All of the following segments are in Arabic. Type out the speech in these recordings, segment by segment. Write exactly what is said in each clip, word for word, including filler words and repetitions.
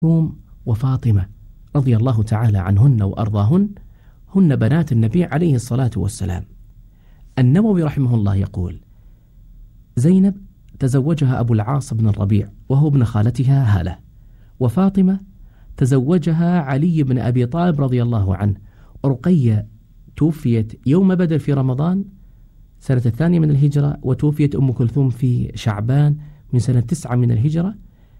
كلثوم وفاطمة رضي الله تعالى عنهن وأرضاهن هن بنات النبي عليه الصلاة والسلام. النووي رحمه الله يقول: زينب تزوجها أبو العاص بن الربيع وهو ابن خالتها هالة، وفاطمة تزوجها علي بن أبي طالب رضي الله عنه. رقية توفيت يوم بدر في رمضان سنة الثانية من الهجرة، وتوفيت أم كلثوم في شعبان من سنة تسعة من الهجرة،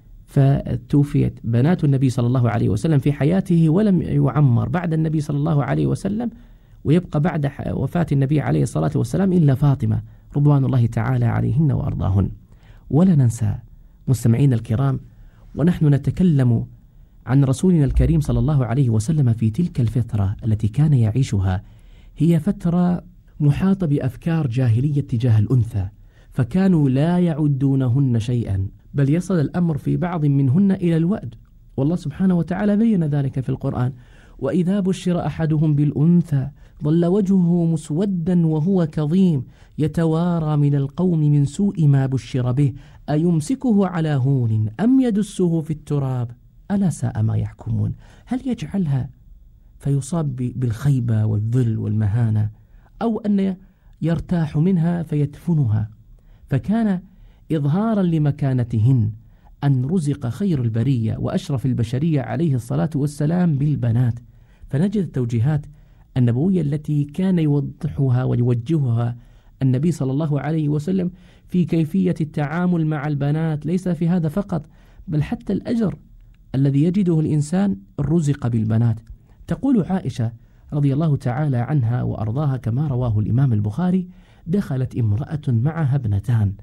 فتوفيت بنات النبي صلى الله عليه وسلم في حياته ولم يعمر بعد النبي صلى الله عليه وسلم، ويبقى بعد وفاة النبي عليه الصلاة والسلام إلا فاطمة رضوان الله تعالى عليهن وأرضاهن. ولا ننسى مستمعين الكرام، ونحن نتكلم عن رسولنا الكريم صلى الله عليه وسلم في تلك الفترة التي كان يعيشها، هي فترة محاطة بأفكار جاهلية تجاه الأنثى، فكانوا لا يعدونهن شيئا، بل يصل الأمر في بعض منهن إلى الوأد، والله سبحانه وتعالى بين ذلك في القرآن: وإذا بشر أحدهم بالأنثى ظل وجهه مسودا وهو كظيم يتوارى من القوم من سوء ما بشر به أيمسكه على هون أم يدسه في التراب ألا ساء ما يحكمون. هل يجعلها فيصاب بالخيبة والذل والمهانة، أو أن يرتاح منها فيدفنها؟ فكان إظهارا لمكانتهن أن رزق خير البرية وأشرف البشرية عليه الصلاة والسلام بالبنات. فنجد التوجيهات النبوية التي كان يوضحها ويوجهها النبي صلى الله عليه وسلم في كيفية التعامل مع البنات، ليس في هذا فقط، بل حتى الأجر الذي يجده الإنسان رزق بالبنات. تقول عائشة رضي الله تعالى عنها وأرضاها كما رواه الإمام البخاري: دخلت امرأة معها ابنتان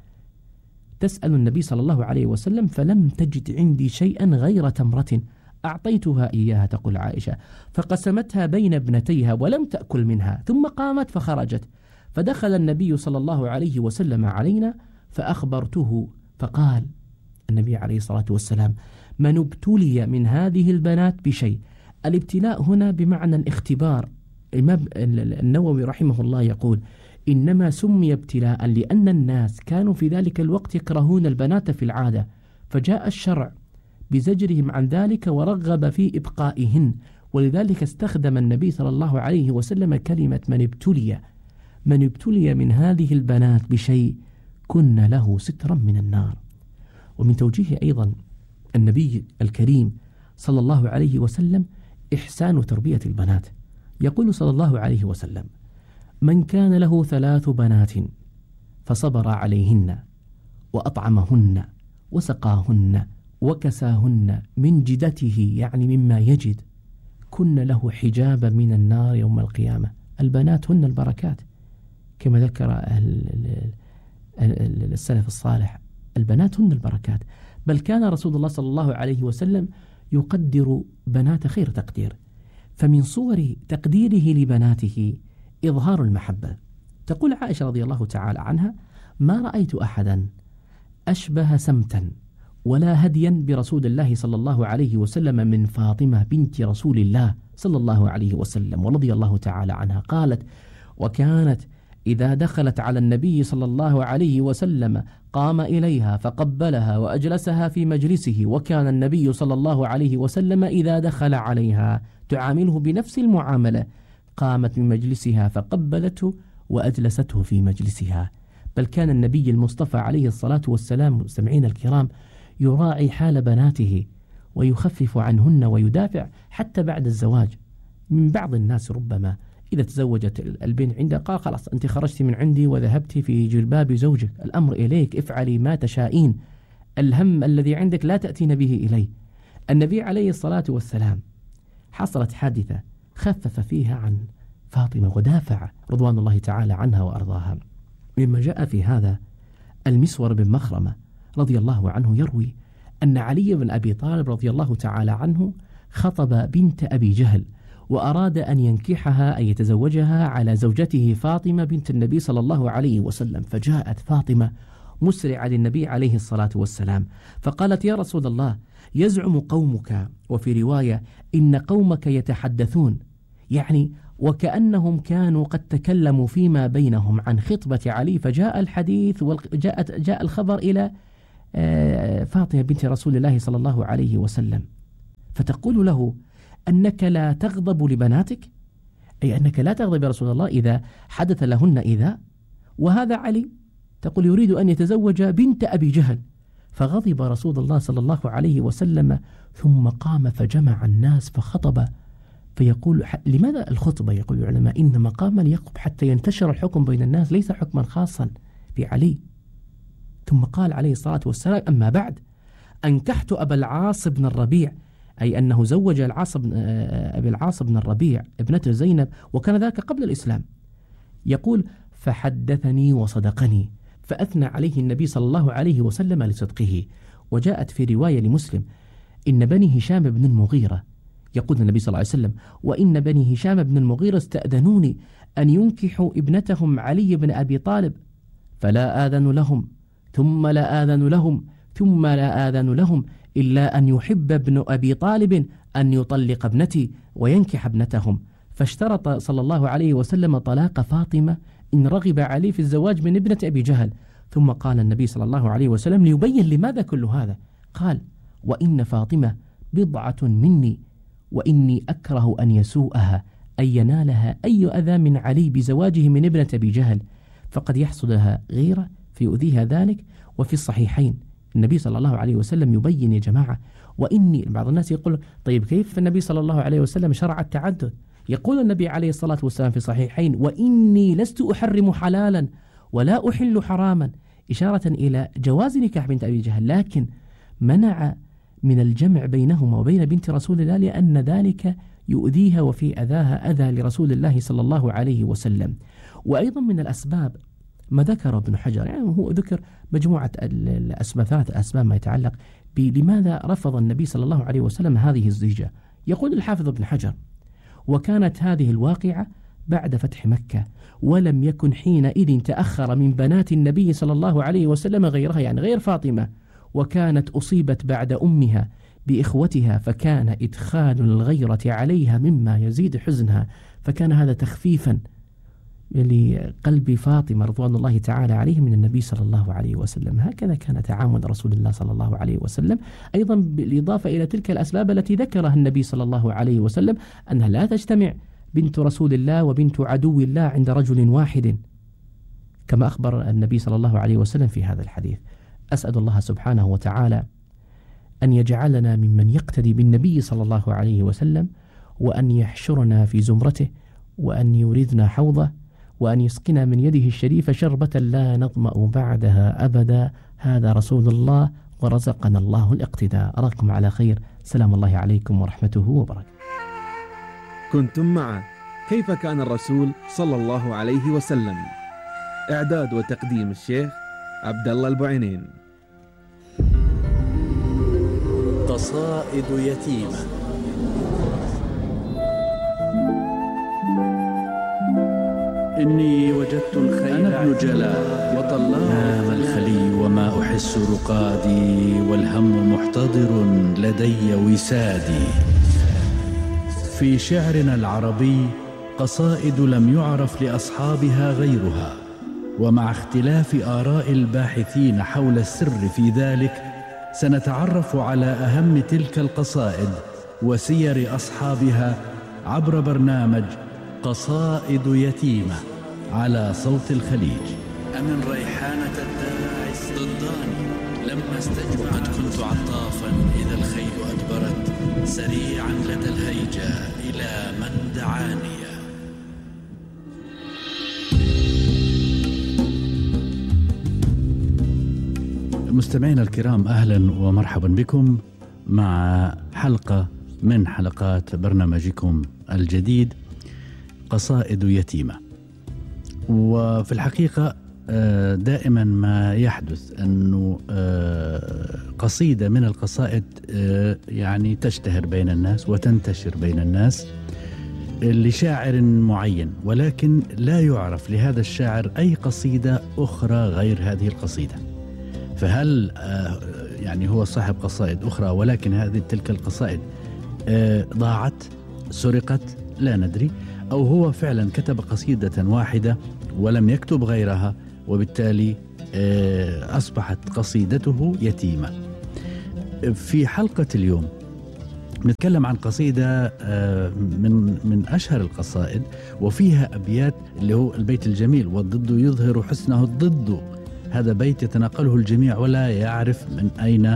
تسأل النبي صلى الله عليه وسلم فلم تجد عندي شيئا غير تمرة أعطيتها إياها، تقول عائشة، فقسمتها بين ابنتيها ولم تأكل منها، ثم قامت فخرجت، فدخل النبي صلى الله عليه وسلم علينا فأخبرته، فقال النبي عليه الصلاة والسلام: من ابتلي من هذه البنات بشيء. الابتلاء هنا بمعنى الاختبار. الإمام النووي رحمه الله يقول: إنما سمي ابتلاء لأن الناس كانوا في ذلك الوقت يكرهون البنات في العادة، فجاء الشرع بزجرهم عن ذلك ورغب في إبقائهن، ولذلك استخدم النبي صلى الله عليه وسلم كلمة من ابتلي. من ابتلي من هذه البنات بشيء كن له سترا من النار. ومن توجيه أيضا النبي الكريم صلى الله عليه وسلم إحسان تربية البنات. يقول صلى الله عليه وسلم: من كان له ثلاث بنات فصبر عليهن وأطعمهن وسقاهن وكساهن من جدته، يعني مما يجد، كن له حجابا من النار يوم القيامة. البنات هن البركات كما ذكر السلف الصالح، البنات هن البركات. بل كان رسول الله صلى الله عليه وسلم يقدر بنات خير تقدير، فمن صور تقديره لبناته إظهار المحبة. تقول عائشة رضي الله تعالى عنها: ما رأيت أحدا أشبه سمتا ولا هديا برسول الله صلى الله عليه وسلم من فاطمة بنت رسول الله صلى الله عليه وسلم ورضي الله تعالى عنها. قالت: وكانت إذا دخلت على النبي صلى الله عليه وسلم قام إليها فقبلها وأجلسها في مجلسه، وكان النبي صلى الله عليه وسلم إذا دخل عليها تعامله بنفس المعاملة، قامت من مجلسها فقبلته وأجلسته في مجلسها. بل كان النبي المصطفى عليه الصلاة والسلام مستمعين الكرام يراعي حال بناته ويخفف عنهن ويدافع حتى بعد الزواج. من بعض الناس ربما إذا تزوجت البنت عنده قال: خلاص أنت خرجت من عندي وذهبت في جلباب زوجك، الأمر إليك، افعلي ما تشائين، الهم الذي عندك لا تأتين به إلي. النبي عليه الصلاة والسلام حصلت حادثة خفف فيها عن فاطمة ودافع رضوان الله تعالى عنها وأرضاها. مما جاء في هذا المسور بن مخرمة رضي الله عنه يروي أن علي بن أبي طالب رضي الله تعالى عنه خطب بنت أبي جهل وأراد أن ينكحها، أن يتزوجها على زوجته فاطمة بنت النبي صلى الله عليه وسلم. فجاءت فاطمة مسرعة للنبي عليه الصلاة والسلام فقالت: يا رسول الله، يزعم قومك، وفي رواية إن قومك يتحدثون، يعني وكأنهم كانوا قد تكلموا فيما بينهم عن خطبة علي، فجاء الحديث وجاءت جاء الخبر إلى فاطمة بنت رسول الله صلى الله عليه وسلم. فتقول له أنك لا تغضب لبناتك، أي أنك لا تغضب يا رسول الله إذا حدث لهن إيذاء. وهذا علي تقول يريد أن يتزوج بنت أبي جهل، فغضب رسول الله صلى الله عليه وسلم ثم قام فجمع الناس فخطب. فيقول لماذا الخطبة؟ يقول العلماء إنما قام ليخطب حتى ينتشر الحكم بين الناس، ليس حكما خاصا بعلي. ثم قال عليه الصلاة والسلام: أما بعد، أنكحت أبا العاص بن الربيع، أي أنه زوج العاص بن أبي العاص بن الربيع ابنته زينب، وكان ذاك قبل الإسلام. يقول: فحدثني وصدقني، فأثنى عليه النبي صلى الله عليه وسلم لصدقه. وجاءت في رواية لمسلم: إن بني هشام بن المغيرة، يقول النبي صلى الله عليه وسلم: وإن بني هشام بن المغيرة استأذنوني أن ينكحوا ابنتهم علي بن أبي طالب، فلا آذن لهم، ثم لا آذن لهم، ثم لا آذن لهم، إلا أن يحب ابن أبي طالب أن يطلق ابنتي وينكح ابنتهم. فاشترط صلى الله عليه وسلم طلاق فاطمة إن رغب علي في الزواج من ابنة أبي جهل. ثم قال النبي صلى الله عليه وسلم ليبين لماذا كل هذا، قال: وإن فاطمة بضعة مني، وإني أكره أن يسوءها، أن ينالها أي أذى من علي بزواجه من ابنة أبي جهل، فقد يحصل لها غيرة فيؤذيها ذلك. وفي الصحيحين النبي صلى الله عليه وسلم يبين يا جماعة، وإني، بعض الناس يقول: طيب كيف النبي صلى الله عليه وسلم شرع التعدد؟ يقول النبي عليه الصلاة والسلام في الصحيحين: وإني لست أحرم حلالا ولا أحل حراما، إشارة إلى جواز نكاح بنت أبي جهل، لكن منع من الجمع بينهما وبين بنت رسول الله لأن ذلك يؤذيها وفي أذاها أذى لرسول الله صلى الله عليه وسلم. وأيضا من الأسباب ما ذكر ابن حجر، يعني هو ذكر مجموعة الأسباب، ثلاثة أسباب ما يتعلق بلماذا رفض النبي صلى الله عليه وسلم هذه الزيجة. يقول الحافظ ابن حجر: وكانت هذه الواقعة بعد فتح مكة، ولم يكن حينئذ تأخر من بنات النبي صلى الله عليه وسلم غيرها، يعني غير فاطمة، وكانت أصيبت بعد أمها بإخوتها، فكان إدخال الغيرة عليها مما يزيد حزنها، فكان هذا تخفيفا لقلب فاطمة رضوان الله تعالى عليه من النبي صلى الله عليه وسلم. هكذا كان تعامل رسول الله صلى الله عليه وسلم. أيضا بالإضافة إلى تلك الأسباب التي ذكرها النبي صلى الله عليه وسلم، أنها لا تجتمع بنت رسول الله وبنت عدو الله عند رجل واحد، كما أخبر النبي صلى الله عليه وسلم في هذا الحديث. أسأل الله سبحانه وتعالى أن يجعلنا ممن يقتدي بالنبي صلى الله عليه وسلم، وأن يحشرنا في زمرته، وأن يوردنا حوضه، وأن يسقنا من يده الشريفة شربة لا نظمأ بعدها أبدا. هذا رسول الله ورزقنا الله الاقتداء. أراكم على خير. سلام الله عليكم ورحمته وبركاته. كنتم مع كيف كان الرسول صلى الله عليه وسلم. إعداد وتقديم الشيخ عبد الله البعينين. قصائد يتيمة. إني وجدت الخيل أنا ابن جلاء وطلال، نام الخلي وما أحس رقادي، والهم محتضر لدي وسادي. في شعرنا العربي قصائد لم يعرف لأصحابها غيرها، ومع اختلاف آراء الباحثين حول السر في ذلك سنتعرف على أهم تلك القصائد وسير أصحابها عبر برنامج قصائد يتيمة على صوت الخليج. أمن ريحانة الداعس ضداني لما استجمع، قد كنت عطافا إذا الخيل أدبرت، سريعا لدى الهيجة إلى من دعاني. مستمعينا الكرام، أهلا ومرحبا بكم مع حلقة من حلقات برنامجكم الجديد قصائد يتيمة. وفي الحقيقة دائما ما يحدث أنه قصيدة من القصائد يعني تشتهر بين الناس وتنتشر بين الناس لشاعر معين، ولكن لا يعرف لهذا الشاعر أي قصيدة أخرى غير هذه القصيدة. فهل يعني هو صاحب قصائد أخرى ولكن هذه تلك القصائد ضاعت، سرقت، لا ندري، أو هو فعلا كتب قصيدة واحدة ولم يكتب غيرها، وبالتالي أصبحت قصيدته يتيمة. في حلقة اليوم نتكلم عن قصيدة من من أشهر القصائد، وفيها أبيات اللي هو البيت الجميل: والضد يظهر حسنه الضد. هذا بيت يتناقله الجميع ولا يعرف من أين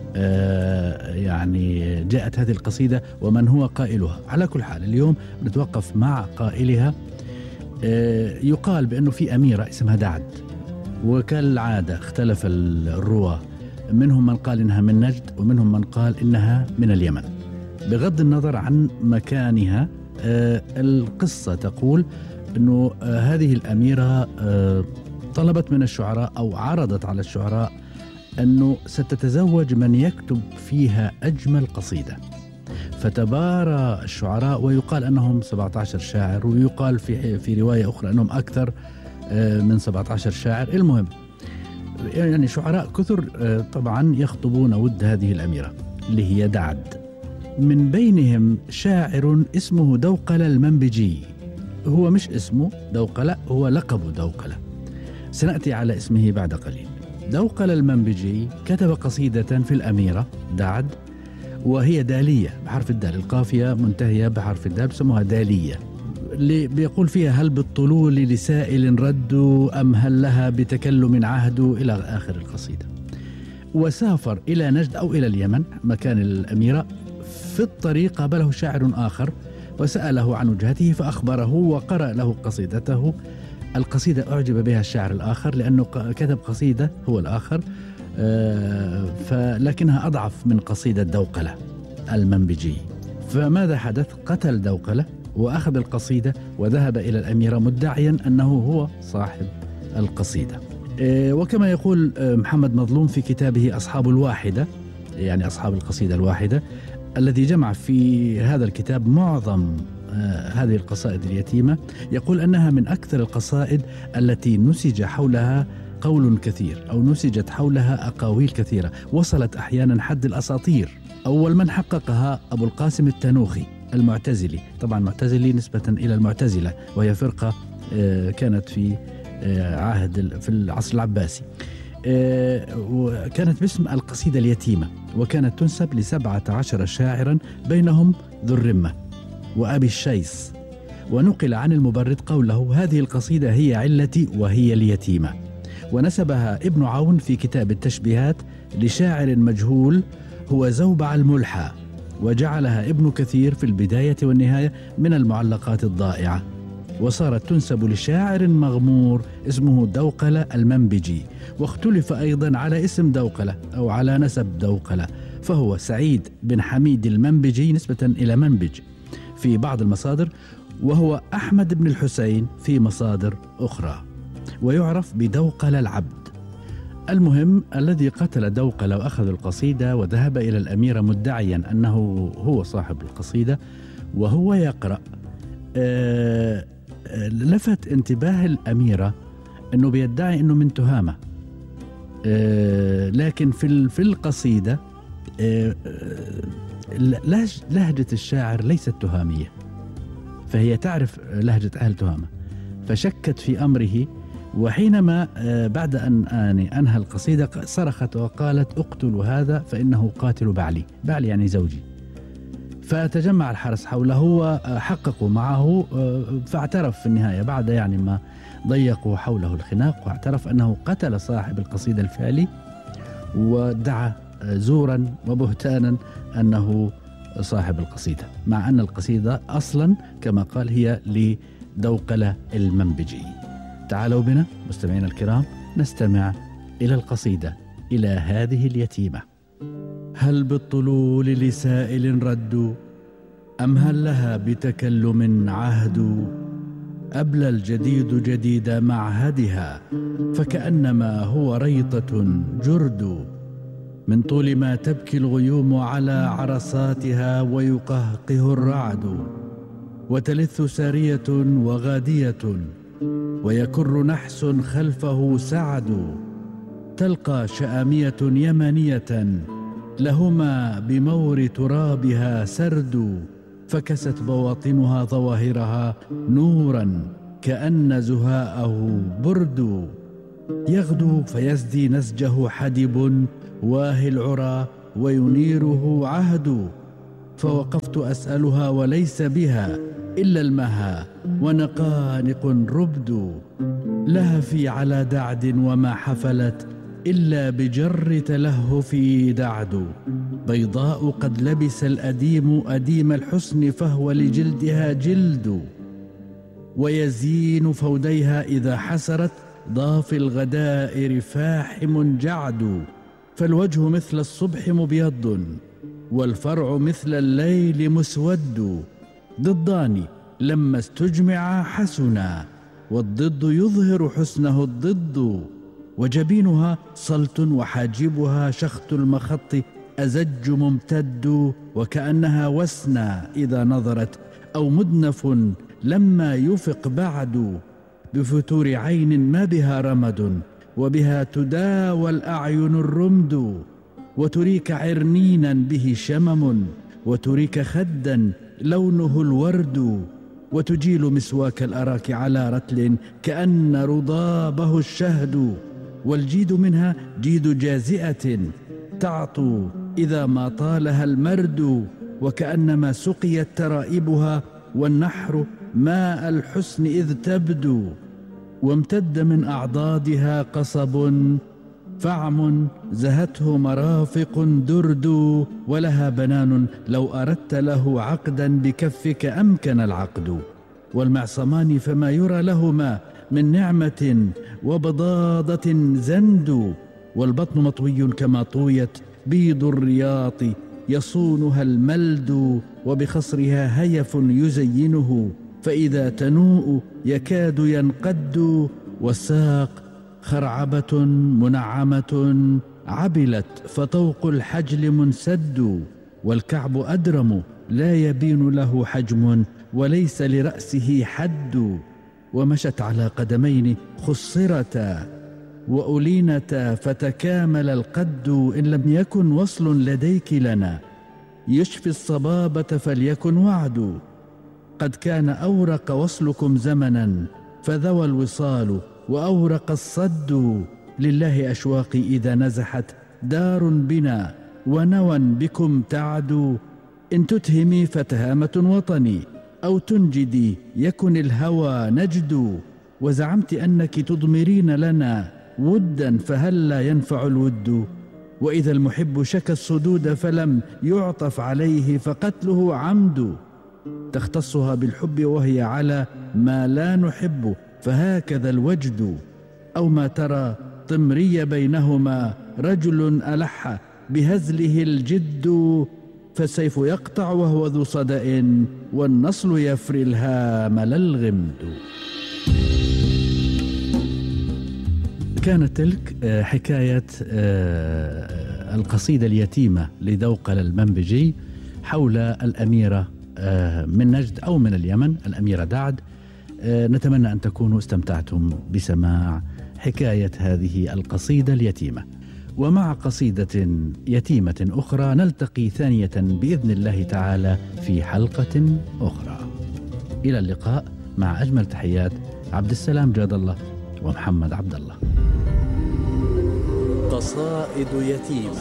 يعني جاءت هذه القصيدة ومن هو قائلها. على كل حال اليوم نتوقف مع قائلها. يقال بأنه في أميرة اسمها دعد، وكالعادة اختلف الرواة، منهم من قال إنها من نجد ومنهم من قال إنها من اليمن. بغض النظر عن مكانها، القصة تقول أنه هذه الأميرة طلبت من الشعراء أو عرضت على الشعراء أنه ستتزوج من يكتب فيها أجمل قصيدة. فتبارى الشعراء، ويقال أنهم سبعة عشر شاعر، ويقال في في رواية أخرى أنهم أكثر من سبعة عشر شاعر. المهم يعني شعراء كثر طبعا يخطبون ود هذه الأميرة اللي هي دعد. من بينهم شاعر اسمه دوقلة المنبجي. هو مش اسمه دوقلة، هو لقب دوقلة، سنأتي على اسمه بعد قليل. دوقلة المنبجي كتب قصيدة في الأميرة دعد، وهي دالية بحرف الدال، القافية منتهية بحرف الدال، بسموها دالية. اللي بيقول فيها: هل بالطلول لسائل رد، أم هل لها بتكلم عهد، إلى آخر القصيدة. وسافر إلى نجد أو إلى اليمن مكان الأميرة. في الطريق قابله شاعر آخر وسأله عن وجهته فأخبره وقرأ له قصيدته. القصيدة أعجب بها الشاعر الآخر لأنه كتب قصيدة هو الآخر، فلكنها أضعف من قصيدة دوقلة المنبجي. فماذا حدث؟ قتل دوقلة وأخذ القصيدة وذهب إلى الأميرة مدعيا أنه هو صاحب القصيدة. وكما يقول محمد مظلوم في كتابه أصحاب الواحدة، يعني أصحاب القصيدة الواحدة، الذي جمع في هذا الكتاب معظم هذه القصائد اليتيمة، يقول أنها من أكثر القصائد التي نسج حولها قول كثير أو نسجت حولها أقاويل كثيرة، وصلت أحيانا حد الأساطير. أول من حققها أبو القاسم التنوخي المعتزلي، طبعا معتزلي نسبة إلى المعتزلة، وهي فرقة كانت في عهد في العصر العباسي، وكانت باسم القصيدة اليتيمة، وكانت تنسب لسبعة عشر شاعرا بينهم ذو الرمة وأبي الشيس. ونقل عن المبرد قوله: هذه القصيدة هي علتي وهي اليتيمة. ونسبها ابن عون في كتاب التشبيهات لشاعر مجهول هو زوبع الملحى، وجعلها ابن كثير في البداية والنهاية من المعلقات الضائعة. وصارت تنسب لشاعر مغمور اسمه دوقلة المنبجي. واختلف أيضا على اسم دوقلة أو على نسب دوقلة، فهو سعيد بن حميد المنبجي نسبة إلى منبج في بعض المصادر، وهو أحمد بن الحسين في مصادر أخرى، ويعرف بدوقلة العبد. المهم الذي قتل دوقلة وأخذ القصيدة وذهب إلى الأميرة مدعيا أنه هو صاحب القصيدة، وهو يقرأ آه لفت انتباه الأميرة أنه بيدعي أنه من تهامة، آه لكن في في القصيدة آه لهجة الشاعر ليست تهامية، فهي تعرف لهجة أهل تهامة، فشكت في أمره. وحينما بعد أن أنهى القصيدة صرخت وقالت: اقتلوا هذا فإنه قاتل بعلي، بعلي يعني زوجي. فتجمع الحرس حوله وحققوا معه، فاعترف في النهاية بعد يعني ما ضيقوا حوله الخناق، واعترف أنه قتل صاحب القصيدة الفعلي، وادعى زورا وبهتانا أنه صاحب القصيدة، مع أن القصيدة أصلا كما قال هي لدوقلة المنبجي. تعالوا بنا مستمعينا الكرام نستمع إلى القصيدة إلى هذه اليتيمة. هل بالطلول لسائل رد، أم هل لها بتكلم عهد، أبلى الجديد جديد معهدها، فكأنما هو ريطة جرد، من طول ما تبكي الغيوم على عرصاتها ويقهقه الرعد، وتلث سارية وغادية ويكر نحس خلفه سعد، تلقى شآمية يمنية لهما بمور ترابها سرد، فكست بواطنها ظواهرها نورا كأن زهاءه برد، يغدو فيزدي نسجه حدب واهي العرى وينيره عهد، فوقفت أسألها وليس بها إلا المها ونقانق ربد، لهفي على دعد وما حفلت إلا بجر تلهف دعد، بيضاء قد لبس الأديم أديم الحسن فهو لجلدها جلد، ويزين فوديها إذا حسرت ضاف الغدائر فاحم جعد، فالوجه مثل الصبح مبيض والفرع مثل الليل مسود، ضدان لما استجمعا حسنا والضد يظهر حسنه الضد، وجبينها صلت وحاجبها شخط المخط أزج ممتد، وكأنها وسنى إذا نظرت أو مدنف لما يفق بعد، بفتور عين ما بها رمد وبها تداوى الأعين الرمد، وتريك عرنينا به شمم وتريك خدا لونه الورد، وتجيل مسواك الأراك على رتل كأن رضابه الشهد، والجيد منها جيد جازئة تعطو إذا ما طالها المرد، وكأنما سقيت ترائبها والنحر ماء الحسن إذ تبدو، وامتد من أعضادها قصب فعم زهته مرافق درد، ولها بنان لو أردت له عقدا بكفك أمكن العقد، والمعصمان فما يرى لهما من نعمة وبضاضة زند، والبطن مطوي كما طويت بيض الرياط يصونها الملد، وبخصرها هيف يزينه فإذا تنوء يكاد ينقد، والساق خرعبة منعمة عبلت فطوق الحجل منسد، والكعب أدرم لا يبين له حجم وليس لرأسه حد، ومشت على قدمين خصرتا وألينتا فتكامل القد، إن لم يكن وصل لديك لنا يشفي الصبابة فليكن وعد، قد كان أورق وصلكم زمنا فذوى الوصال وأورق الصد، لله أشواقي إذا نزحت دار بنا ونوى بكم تعد، إن تتهمي فتهامة وطني أو تنجدي يكن الهوى نجد، وزعمت أنك تضمرين لنا ودا فهل لا ينفع الود، وإذا المحب شكى الصدود فلم يعطف عليه فقتله عمد، تختصها بالحب وهي على ما لا نحب فهكذا الوجد، أو ما ترى طمري بينهما رجل ألح بهزله الجد، فالسيف يقطع وهو ذو صدأ والنصل يفري الهامل الغمد. كانت تلك حكاية القصيدة اليتيمة لذوقل المنبجي حول الأميرة من نجد أو من اليمن، الأميرة دعد. نتمنى أن تكونوا استمتعتم بسماع حكاية هذه القصيدة اليتيمة، ومع قصيدة يتيمة أخرى نلتقي ثانية بإذن الله تعالى في حلقة أخرى. إلى اللقاء، مع أجمل تحيات عبد السلام جاد الله ومحمد عبد الله. قصائد يتيمة.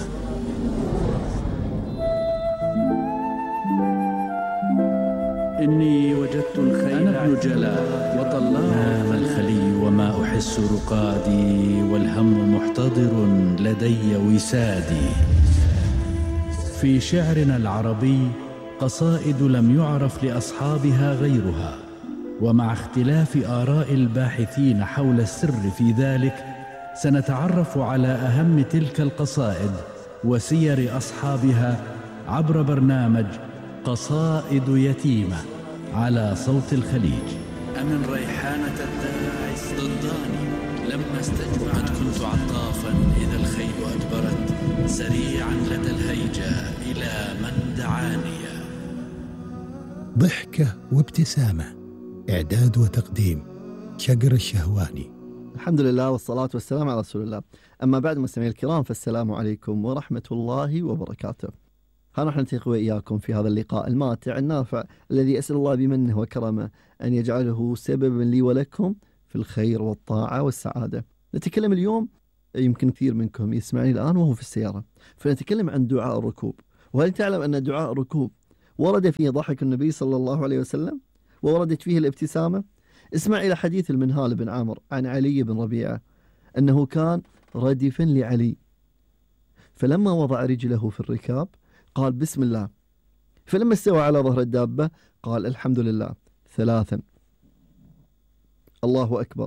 إني وجدت الخيل أنا ابن جلا وطلع نام الخلي وما أحس رقادي، والهم محتضر لدي وسادي. في شعرنا العربي قصائد لم يعرف لأصحابها غيرها، ومع اختلاف آراء الباحثين حول السر في ذلك سنتعرف على أهم تلك القصائد وسير أصحابها عبر برنامج قصائد يتيمة على صوت الخليج. أمن ريحانة الداعس ضداني لما استجمعت كنت عطافا إذا الخيل أدبرت سريعا لدى الهيجة إلى من دعاني. ضحكة وابتسامة، إعداد وتقديم شقر الشهواني. الحمد لله والصلاة والسلام على رسول الله. أما بعد، مستمعي الكرام، فالسلام عليكم ورحمة الله وبركاته. ها نحن نلتقي وإياكم في هذا اللقاء الماتع النافع الذي أسأل الله بمنه وكرمه أن يجعله سببا لي ولكم في الخير والطاعة والسعادة. نتكلم اليوم، يمكن كثير منكم يسمعني الآن وهو في السيارة، فنتكلم عن دعاء الركوب. وهل تعلم أن دعاء الركوب ورد فيه ضحك النبي صلى الله عليه وسلم ووردت فيه الابتسامة. اسمع إلى حديث المنهال بن عمرو عن علي بن ربيعة أنه كان ردفا لعلي، فلما وضع رجله في الركاب قال بسم الله، فلما استوى على ظهر الدابة قال الحمد لله ثلاثا، الله أكبر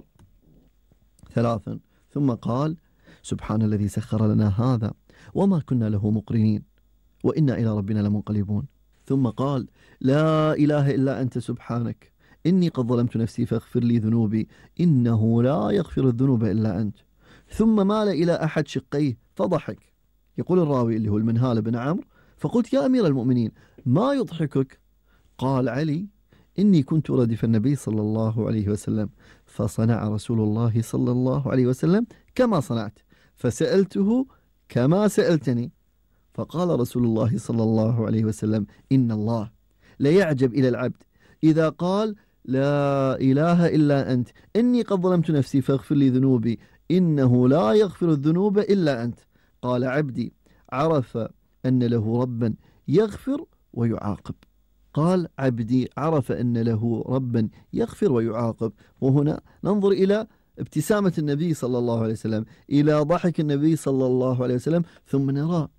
ثلاثا، ثم قال سبحان الذي سخر لنا هذا وما كنا له مقرنين وإنا إلى ربنا لمنقلبون، ثم قال لا إله إلا أنت سبحانك إني قد ظلمت نفسي فاغفر لي ذنوبي إنه لا يغفر الذنوب إلا أنت، ثم مال إلى أحد شقيه فضحك. يقول الراوي اللي هو المنهال بن عمرو فقلت يا أمير المؤمنين ما يضحكك؟ قال علي إني كنت ردف النبي صلى الله عليه وسلم فصنع رسول الله صلى الله عليه وسلم كما صنعت فسألته كما سألتني، فقال رسول الله صلى الله عليه وسلم إن الله ليعجب إلى العبد إذا قال لا إله إلا أنت إني قد ظلمت نفسي فاغفر لي ذنوبي إنه لا يغفر الذنوب إلا أنت. قال عبدي عرف أن له ربا يغفر ويعاقب. قال عبدي عرف أن له ربا يغفر ويعاقب. وهنا ننظر إلى ابتسامة النبي صلى الله عليه وسلم، إلى ضحك النبي صلى الله عليه وسلم، ثم نرى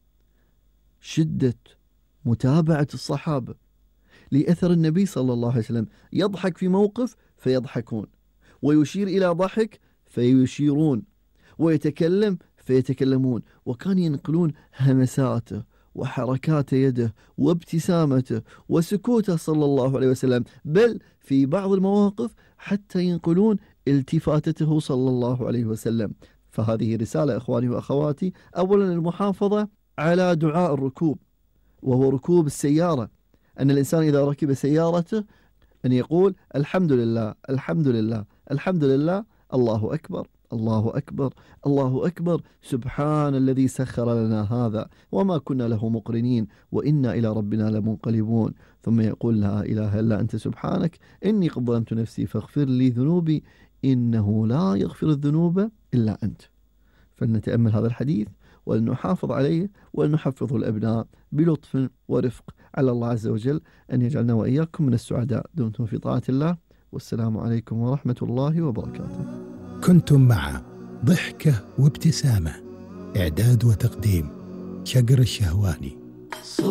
شدة متابعة الصحابة لأثر النبي صلى الله عليه وسلم، يضحك في موقف فيضحكون، ويشير إلى ضحك فيشيرون، ويتكلم فيتكلمون، وكان ينقلون همساته وحركات يده وابتسامته وسكوته صلى الله عليه وسلم، بل في بعض المواقف حتى ينقلون التفاتته صلى الله عليه وسلم. فهذه رسالة إخواني وأخواتي، أولا المحافظة على دعاء الركوب وهو ركوب السيارة، أن الإنسان إذا ركب سيارته أن يقول الحمد لله الحمد لله الحمد لله، الله أكبر الله أكبر الله أكبر، سبحان الذي سخر لنا هذا وما كنا له مقرنين وإنا إلى ربنا لمنقلبون، ثم يقول لا إله إلا أنت سبحانك إني قد ظلمت نفسي فاغفر لي ذنوبي إنه لا يغفر الذنوب إلا أنت. فلنتأمل هذا الحديث ولنحافظ عليه ولنحفظه الأبناء بلطف ورفق، على الله عز وجل أن يجعلنا وإياكم من السعداء. دمتم في طاعة الله، والسلام عليكم ورحمة الله وبركاته. كنتم مع ضحكة وابتسامة، إعداد وتقديم شقر الشهواني.